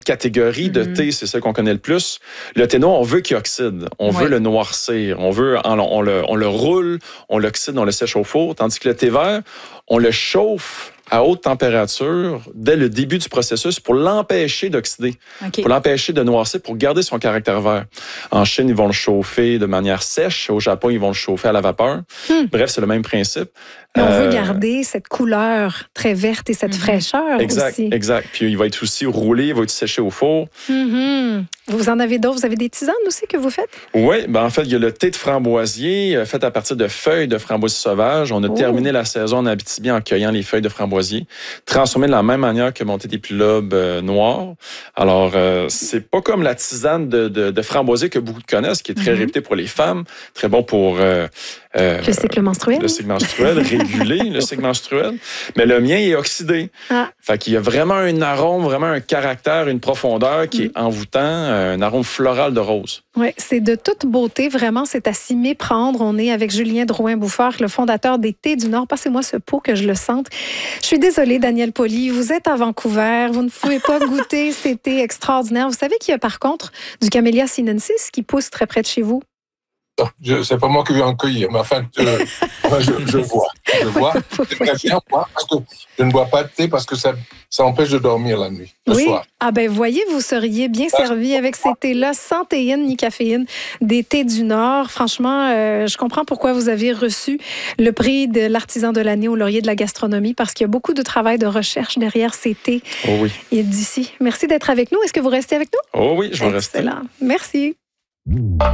catégorie de thé, c'est ça qu'on connaît le plus. Le thé noir, on veut qu'il oxyde. On veut le noircir. On le roule, on l'oxyde, on le sèche au four. Tandis que le thé vert, on le chauffe à haute température dès le début du processus pour l'empêcher d'oxyder, pour l'empêcher de noircir, pour garder son caractère vert. En Chine, ils vont le chauffer de manière sèche. Au Japon, ils vont le chauffer à la vapeur. Bref, c'est le même principe. Mais on veut garder cette couleur très verte et cette fraîcheur aussi. Exact. Puis il va être aussi roulé, il va être séché au four. Vous en avez d'autres? Vous avez des tisanes aussi que vous faites? Oui, en fait, il y a le thé de framboisier fait à partir de feuilles de framboisier sauvage. On a terminé la saison en Abitibi en cueillant les feuilles de framboisier, transformées de la même manière que mon thé des plus lobes noirs. Alors, c'est pas comme la tisane de framboisier que beaucoup connaissent, qui est très réputée pour les femmes, très bon pour... le cycle menstruel. Le cycle menstruel, réguler le cycle menstruel. Mais le mien est oxydé. Fait qu'il y a vraiment un arôme, vraiment un caractère, une profondeur qui est envoûtant, un arôme floral de rose. Oui, c'est de toute beauté. Vraiment, c'est à s'y méprendre. On est avec Julien Drouin-Bouffard, le fondateur des Thés du Nord. Passez-moi ce pot que je le sente. Je suis désolée, Daniel Pauly. Vous êtes à Vancouver. Vous ne pouvez pas goûter ces thés extraordinaires. Vous savez qu'il y a par contre du Camellia sinensis qui pousse très près de chez vous? C'est pas moi qui vais en cueillir, mais enfin, je vois. C'est très bien, moi, parce que je ne bois pas de thé parce que ça empêche de dormir la nuit, le soir. Ah ben voyez, vous seriez bien servi avec ces thés-là, sans théine ni caféine, des thés du Nord. Franchement, je comprends pourquoi vous avez reçu le prix de l'artisan de l'année au Laurier de la gastronomie, parce qu'il y a beaucoup de travail de recherche derrière ces thés et d'ici. Merci d'être avec nous. Est-ce que vous restez avec nous? Oh oui, je vais rester. Excellent. Merci.